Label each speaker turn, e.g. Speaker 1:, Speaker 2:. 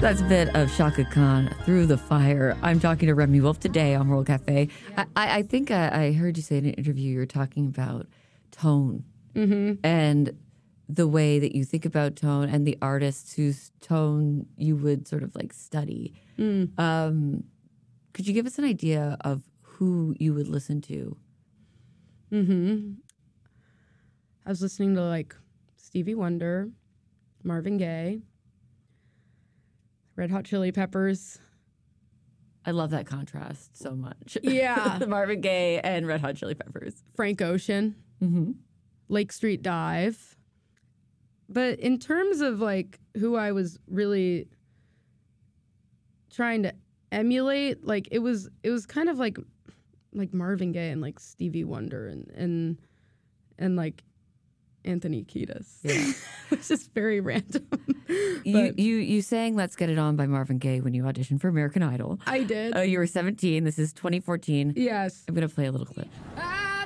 Speaker 1: That's a bit of Shaka Khan, Through the Fire. I'm talking to Remy Wolf today on World Cafe. Yeah. I think I heard you say in an interview you were talking about tone and the way that you think about tone and the artists whose tone you would sort of like study. Could you give us an idea of who you would listen to?
Speaker 2: I was listening to like Stevie Wonder, Marvin Gaye, Red Hot Chili Peppers.
Speaker 1: I love that contrast so much.
Speaker 2: Yeah.
Speaker 1: Marvin Gaye and Red Hot Chili Peppers.
Speaker 2: Frank Ocean. Lake Street Dive. But in terms of like who I was really trying to emulate, like it was kind of like Marvin Gaye and like Stevie Wonder and like Anthony Kiedis. Yeah. It's just very random.
Speaker 1: You sang Let's Get It On by Marvin Gaye when you auditioned for American Idol.
Speaker 2: I did.
Speaker 1: You were 17. This is 2014.
Speaker 2: Yes.
Speaker 1: I'm going to play a little clip.